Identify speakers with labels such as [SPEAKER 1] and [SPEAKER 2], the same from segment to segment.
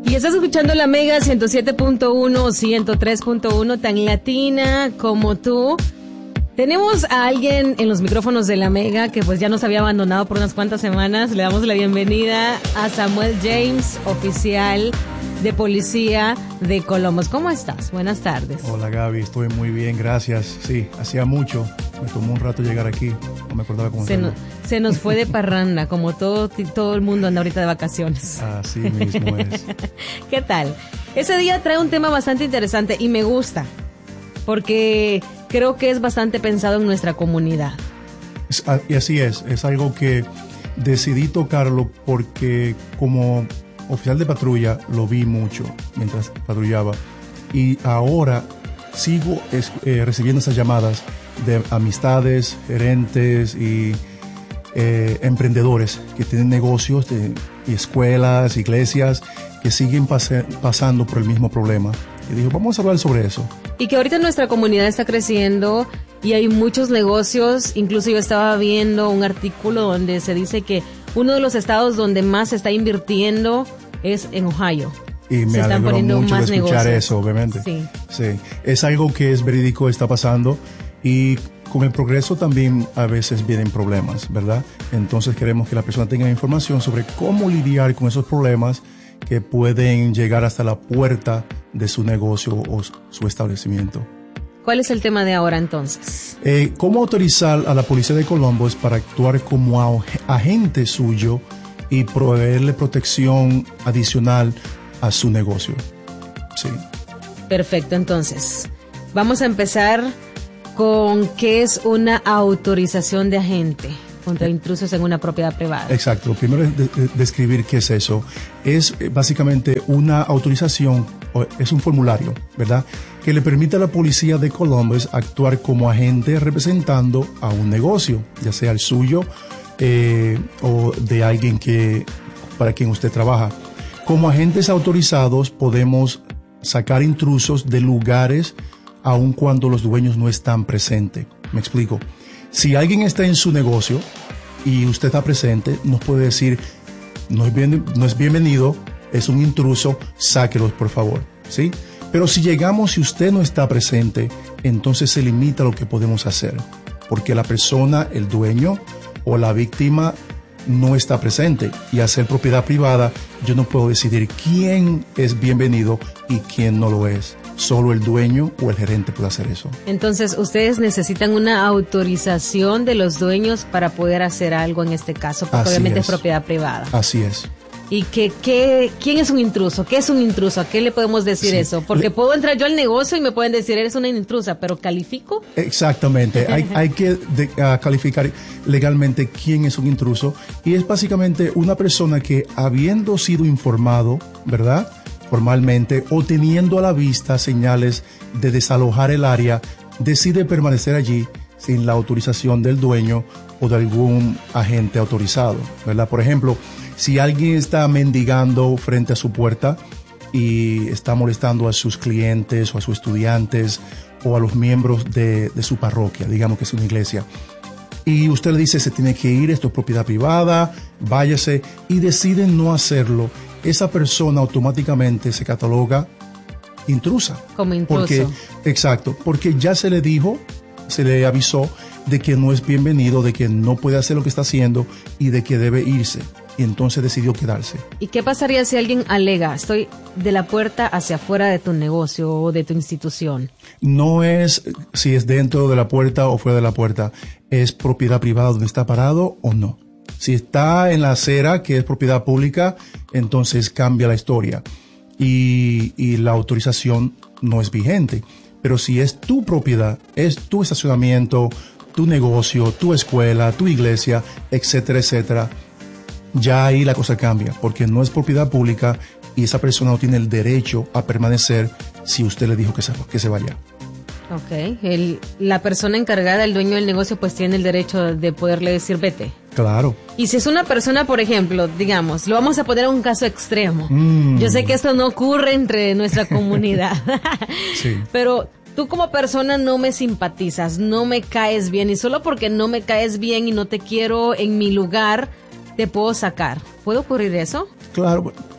[SPEAKER 1] Y estás escuchando la Mega 107.1, 103.1, tan latina como tú. Tenemos a alguien en los micrófonos de la Mega que pues ya nos había abandonado por unas cuantas semanas. Le damos la bienvenida a Samuel James, oficial de policía de Columbus. ¿Cómo estás? Buenas tardes.
[SPEAKER 2] Hola Gaby, estoy muy bien, gracias. Sí, hacía mucho, me tomó un rato llegar aquí, no me acordaba cómo
[SPEAKER 1] se nos fue de parranda, como todo el mundo anda ahorita de vacaciones.
[SPEAKER 2] Así mismo es.
[SPEAKER 1] ¿Qué tal? Ese día trae un tema bastante interesante y me gusta, porque creo que es bastante pensado en nuestra comunidad.
[SPEAKER 2] Y así es algo que decidí tocarlo porque como oficial de patrulla lo vi mucho mientras patrullaba y ahora sigo recibiendo esas llamadas de amistades, gerentes y emprendedores que tienen negocios y escuelas, iglesias que siguen pasando por el mismo problema. Y digo, vamos a hablar sobre eso.
[SPEAKER 1] Y que ahorita nuestra comunidad está creciendo y hay muchos negocios. Incluso yo estaba viendo un artículo donde se dice que uno de los estados donde más se está invirtiendo es en Ohio.
[SPEAKER 2] Y me alegró mucho de escuchar eso, obviamente. Sí. Es algo que es verídico, está pasando. Y con el progreso también a veces vienen problemas, ¿verdad? Entonces queremos que la persona tenga información sobre cómo lidiar con esos problemas que pueden llegar hasta la puerta de su negocio o su establecimiento.
[SPEAKER 1] ¿Cuál es el tema de ahora entonces?
[SPEAKER 2] ¿Cómo autorizar a la policía de Columbus para actuar como agente suyo y proveerle protección adicional a su negocio? Sí.
[SPEAKER 1] Perfecto, entonces vamos a empezar con qué es una autorización de agente contra intrusos en una propiedad privada.
[SPEAKER 2] Exacto. Primero es describir qué es eso. Es básicamente una autorización, es un formulario, ¿verdad?, que le permite a la policía de Columbus actuar como agente representando a un negocio, ya sea el suyo o de alguien para quien usted trabaja. Como agentes autorizados podemos sacar intrusos de lugares aun cuando los dueños no están presentes. Me explico. Si alguien está en su negocio y usted está presente, nos puede decir, no es bienvenido, es un intruso, sáquelos por favor, ¿sí? Pero si llegamos y usted no está presente, entonces se limita lo que podemos hacer, porque la persona, el dueño o la víctima no está presente, y al ser propiedad privada, yo no puedo decidir quién es bienvenido y quién no lo es. Solo el dueño o el gerente puede hacer eso. Entonces,
[SPEAKER 1] ustedes necesitan una autorización de los dueños para poder hacer algo en este caso, porque obviamente es propiedad privada.
[SPEAKER 2] Así es.
[SPEAKER 1] ¿Y quién es un intruso? ¿Qué es un intruso? ¿A qué le podemos decir eso? Porque puedo entrar yo al negocio y me pueden decir, eres una intrusa, pero ¿califico?
[SPEAKER 2] Exactamente. hay que calificar legalmente quién es un intruso. Y es básicamente una persona que, habiendo sido informado, ¿verdad?, formalmente, o teniendo a la vista señales de desalojar el área, decide permanecer allí sin la autorización del dueño o de algún agente autorizado, ¿verdad? Por ejemplo, si alguien está mendigando frente a su puerta y está molestando a sus clientes o a sus estudiantes o a los miembros de su parroquia, digamos que es una iglesia, y usted le dice, se tiene que ir, esto es propiedad privada, váyase, y deciden no hacerlo, esa persona automáticamente se cataloga intrusa.
[SPEAKER 1] Como intruso.
[SPEAKER 2] Porque ya se le dijo, se le avisó de que no es bienvenido, de que no puede hacer lo que está haciendo y de que debe irse. Y entonces decidió quedarse.
[SPEAKER 1] ¿Y qué pasaría si alguien alega, estoy de la puerta hacia afuera de tu negocio o de tu institución?
[SPEAKER 2] No es si es dentro de la puerta o fuera de la puerta, es propiedad privada donde está parado o no. Si está en la acera, que es propiedad pública, entonces cambia la historia y la autorización no es vigente. Pero si es tu propiedad, es tu estacionamiento, tu negocio, tu escuela, tu iglesia, etcétera, etcétera, ya ahí la cosa cambia, porque no es propiedad pública y esa persona no tiene el derecho a permanecer si usted le dijo que se vaya.
[SPEAKER 1] Ok, la persona encargada, el dueño del negocio, pues tiene el derecho de poderle decir vete.
[SPEAKER 2] Claro.
[SPEAKER 1] Y si es una persona, por ejemplo, digamos, lo vamos a poner a un caso extremo. Yo sé que esto no ocurre entre nuestra comunidad.
[SPEAKER 2] Sí.
[SPEAKER 1] Pero tú como persona no me simpatizas, no me caes bien, y solo porque no me caes bien y no te quiero en mi lugar, te puedo sacar. ¿Puede ocurrir eso?
[SPEAKER 2] Claro.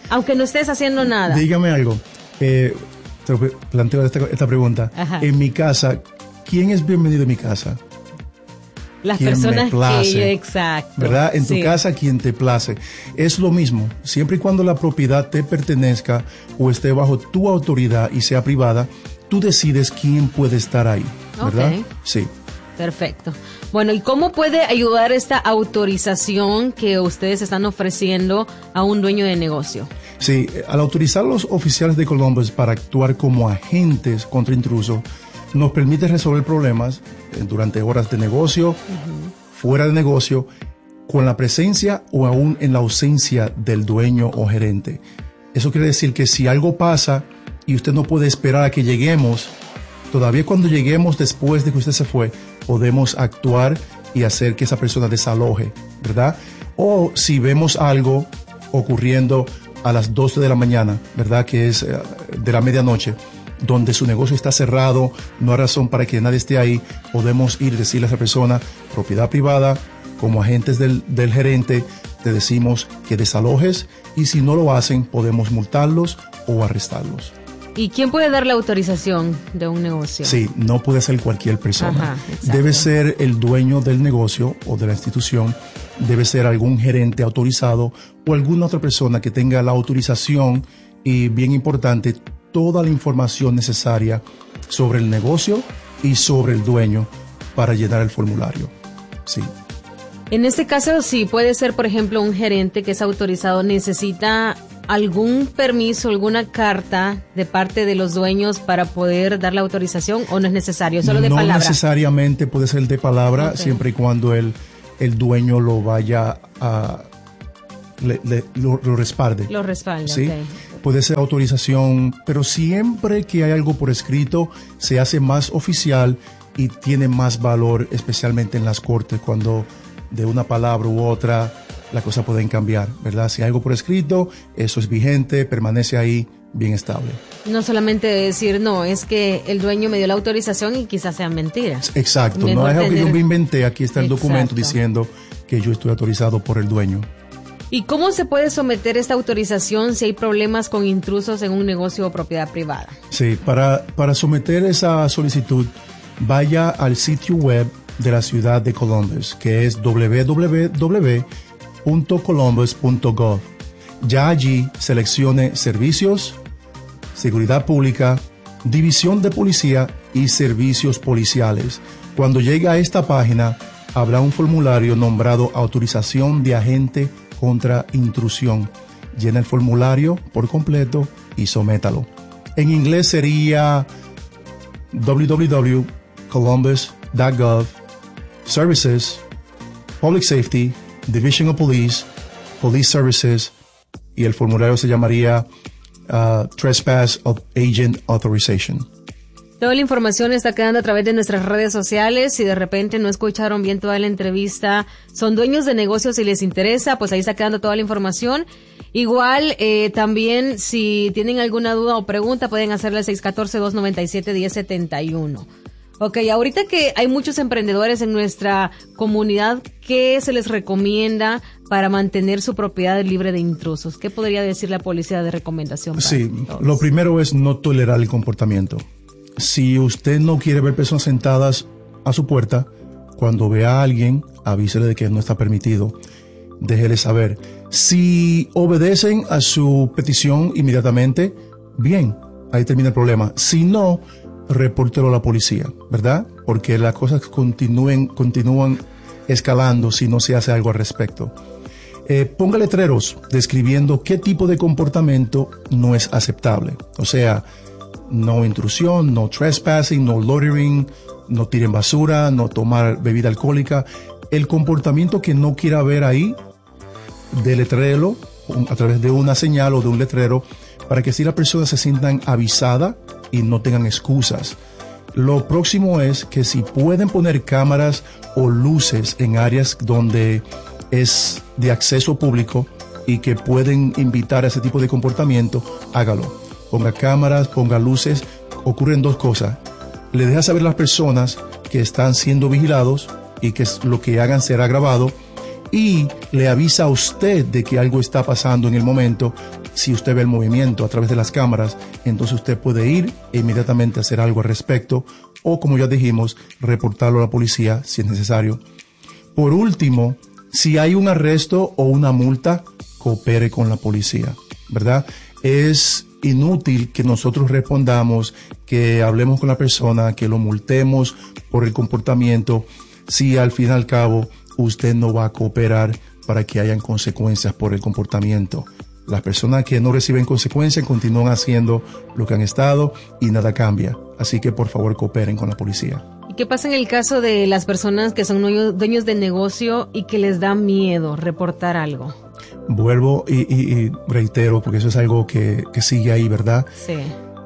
[SPEAKER 1] Aunque no estés haciendo nada.
[SPEAKER 2] Dígame algo. Te planteo esta pregunta.
[SPEAKER 1] Ajá.
[SPEAKER 2] En mi casa, ¿quién es bienvenido en mi casa?
[SPEAKER 1] Las
[SPEAKER 2] quien
[SPEAKER 1] personas
[SPEAKER 2] me place,
[SPEAKER 1] exacto.
[SPEAKER 2] ¿verdad? En
[SPEAKER 1] sí.
[SPEAKER 2] tu casa, quien te place. Es lo mismo. Siempre y cuando la propiedad te pertenezca o esté bajo tu autoridad y sea privada, tú decides quién puede estar ahí, ¿verdad?
[SPEAKER 1] Ok.
[SPEAKER 2] Sí.
[SPEAKER 1] Perfecto. Bueno, ¿y cómo puede ayudar esta autorización que ustedes están ofreciendo a un dueño de negocio?
[SPEAKER 2] Sí, al autorizar a los oficiales de Columbus para actuar como agentes contra intrusos, nos permite resolver problemas durante horas de negocio, fuera de negocio, con la presencia o aún en la ausencia del dueño o gerente. Eso quiere decir que si algo pasa y usted no puede esperar a que lleguemos, todavía cuando lleguemos después de que usted se fue, podemos actuar y hacer que esa persona desaloje, ¿verdad? O si vemos algo ocurriendo a las 12 de la mañana, ¿verdad? Que es de la medianoche, donde su negocio está cerrado, no hay razón para que nadie esté ahí, podemos ir y decirle a esa persona, propiedad privada, como agentes del gerente, te decimos que desalojes y si no lo hacen, podemos multarlos o arrestarlos.
[SPEAKER 1] ¿Y quién puede dar la autorización de un negocio?
[SPEAKER 2] Sí, no puede ser cualquier persona.
[SPEAKER 1] Ajá, exacto.
[SPEAKER 2] Debe ser el dueño del negocio o de la institución, debe ser algún gerente autorizado o alguna otra persona que tenga la autorización y, bien importante, toda la información necesaria sobre el negocio y sobre el dueño para llenar el formulario. Sí.
[SPEAKER 1] En este caso, sí, puede ser, por ejemplo, un gerente que es autorizado, necesita algún permiso, alguna carta de parte de los dueños para poder dar la autorización, o no es necesario, solo de palabra.
[SPEAKER 2] No necesariamente puede ser de palabra,
[SPEAKER 1] Okay.
[SPEAKER 2] siempre y cuando el dueño lo vaya a lo respalde.
[SPEAKER 1] Lo respalda,
[SPEAKER 2] ¿sí?
[SPEAKER 1] okay.
[SPEAKER 2] Puede ser autorización, pero siempre que hay algo por escrito se hace más oficial y tiene más valor, especialmente en las cortes, cuando de una palabra u otra las cosas pueden cambiar, ¿verdad? Si hay algo por escrito, eso es vigente, permanece ahí bien estable.
[SPEAKER 1] No solamente decir, no, es que el dueño me dio la autorización y quizás sea mentira.
[SPEAKER 2] Exacto,
[SPEAKER 1] Mejor
[SPEAKER 2] no es algo que
[SPEAKER 1] tener-
[SPEAKER 2] yo me inventé, aquí está el documento
[SPEAKER 1] Exacto.
[SPEAKER 2] diciendo que yo estoy autorizado por el dueño.
[SPEAKER 1] ¿Y cómo se puede someter esta autorización si hay problemas con intrusos en un negocio o propiedad privada?
[SPEAKER 2] Sí, para someter esa solicitud, vaya al sitio web de la ciudad de Columbus, que es www.columbus.gov. Ya allí seleccione servicios, seguridad pública, división de policía y servicios policiales. Cuando llegue a esta página, habrá un formulario nombrado autorización de agente contra intrusión. Llena el formulario por completo y sométalo. En inglés sería www.columbus.gov, Services, Public Safety, Division of Police, Police Services, y el formulario se llamaría Trespass of Agent Authorization.
[SPEAKER 1] Toda la información está quedando a través de nuestras redes sociales. Si de repente no escucharon bien toda la entrevista, son dueños de negocios y les interesa, pues ahí está quedando toda la información. Igual, también si tienen alguna duda o pregunta, pueden hacerle al 614-297-1071. Ok, ahorita que hay muchos emprendedores en nuestra comunidad, ¿qué se les recomienda para mantener su propiedad libre de intrusos? ¿Qué podría decir la policía de recomendación? Para
[SPEAKER 2] Sí,
[SPEAKER 1] todos?
[SPEAKER 2] lo primero es no tolerar el comportamiento. Si usted no quiere ver personas sentadas a su puerta, cuando vea a alguien, avísele de que no está permitido. Déjele saber. Si obedecen a su petición inmediatamente, bien, ahí termina el problema. Si no, repórtelo a la policía, ¿verdad? Porque las cosas continúan escalando si no se hace algo al respecto. Ponga letreros describiendo qué tipo de comportamiento no es aceptable. O sea, no intrusión, no trespassing, no loitering, no tiren basura, no tomar bebida alcohólica. El comportamiento que no quiera ver ahí, deletrelo a través de una señal o de un letrero para que así las personas se sientan avisadas y no tengan excusas. Lo próximo es que si pueden poner cámaras o luces en áreas donde es de acceso público y que pueden invitar a ese tipo de comportamiento, hágalo. Ponga cámaras, ponga luces. Ocurren dos cosas. Le deja saber a las personas que están siendo vigilados y que lo que hagan será grabado. y le avisa a usted de que algo está pasando en el momento. Si usted ve el movimiento a través de las cámaras, entonces usted puede ir e inmediatamente hacer algo al respecto o, como ya dijimos, reportarlo a la policía si es necesario. Por último, si hay un arresto o una multa, coopere con la policía, ¿verdad? Es inútil que nosotros respondamos, que hablemos con la persona, que lo multemos por el comportamiento, si al fin y al cabo usted no va a cooperar para que hayan consecuencias por el comportamiento. Las personas que no reciben consecuencias continúan haciendo lo que han estado y nada cambia. Así que por favor cooperen con la policía.
[SPEAKER 1] ¿Y qué pasa en el caso de las personas que son dueños de negocio y que les da miedo reportar algo?
[SPEAKER 2] Vuelvo y reitero, porque eso es algo que sigue ahí, ¿verdad?
[SPEAKER 1] Sí.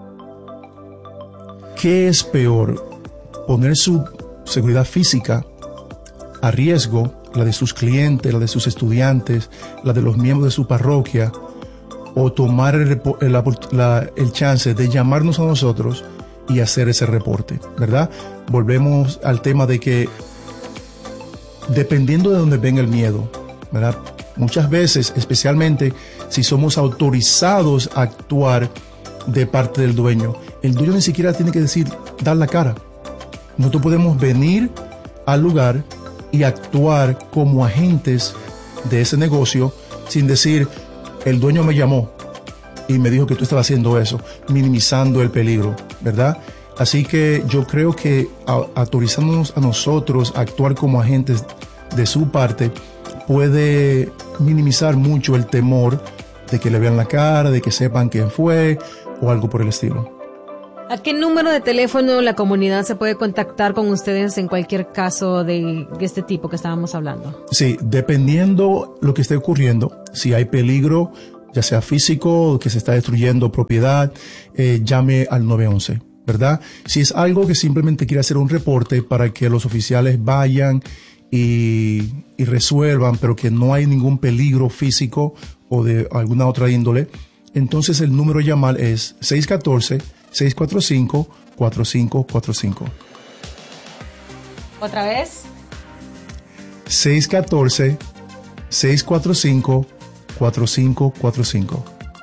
[SPEAKER 2] ¿Qué es peor? Poner su seguridad física a riesgo, la de sus clientes, la de sus estudiantes, la de los miembros de su parroquia, o tomar el chance de llamarnos a nosotros y hacer ese reporte, ¿verdad? Volvemos al tema de que dependiendo de dónde venga el miedo, ¿verdad? Muchas veces, especialmente si somos autorizados a actuar de parte del dueño, el dueño ni siquiera tiene que dar la cara. Nosotros podemos venir al lugar y actuar como agentes de ese negocio sin decir, el dueño me llamó y me dijo que tú estabas haciendo eso, minimizando el peligro, ¿verdad? Así que yo creo que autorizándonos a nosotros a actuar como agentes de su parte puede minimizar mucho el temor de que le vean la cara, de que sepan quién fue o algo por el estilo.
[SPEAKER 1] ¿A qué número de teléfono la comunidad se puede contactar con ustedes en cualquier caso de este tipo que estábamos hablando?
[SPEAKER 2] Sí, dependiendo lo que esté ocurriendo, si hay peligro, ya sea físico, que se está destruyendo propiedad, llame al 911, ¿verdad? Si es algo que simplemente quiere hacer un reporte para que los oficiales vayan y resuelvan, pero que no hay ningún peligro físico o de alguna otra índole, entonces el número a llamar es 614-645-4545.
[SPEAKER 1] ¿Otra vez?
[SPEAKER 2] 614-645-4545.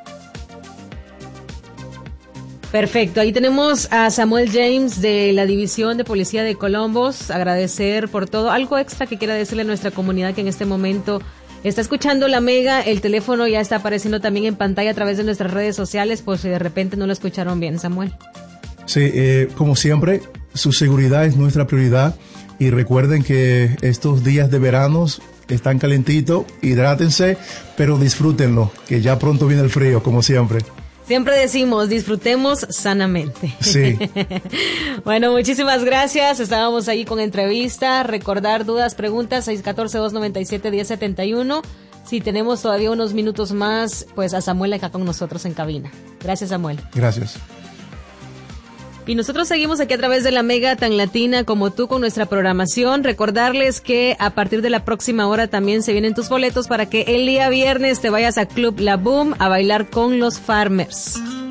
[SPEAKER 1] Perfecto, ahí tenemos a Samuel James de la División de Policía de Columbus. Agradecer por todo. Algo extra que quiera decirle a nuestra comunidad que en este momento está escuchando la Mega. El teléfono ya está apareciendo también en pantalla a través de nuestras redes sociales, por si de repente no lo escucharon bien, Samuel.
[SPEAKER 2] Sí, como siempre, su seguridad es nuestra prioridad y recuerden que estos días de verano están calentitos, hidrátense, pero disfrútenlo, que ya pronto viene el frío, como siempre.
[SPEAKER 1] Siempre decimos, disfrutemos sanamente.
[SPEAKER 2] Sí.
[SPEAKER 1] Bueno, muchísimas gracias. Estábamos ahí con entrevista. Recordar dudas, preguntas, 614-297-1071. Si tenemos todavía unos minutos más, pues a Samuel acá con nosotros en cabina. Gracias, Samuel.
[SPEAKER 2] Gracias.
[SPEAKER 1] Y nosotros seguimos aquí a través de la Mega tan latina como tú con nuestra programación. Recordarles que a partir de la próxima hora también se vienen tus boletos para que el día viernes te vayas a Club La Boom a bailar con los Farmers.